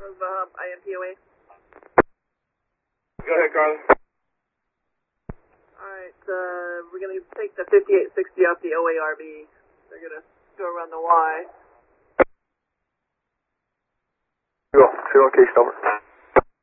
of IMPOA. Go ahead, Carla. Alright, we're going to take the 5860 off the OARB. They're going to go around the Y. Go. 2 on case number.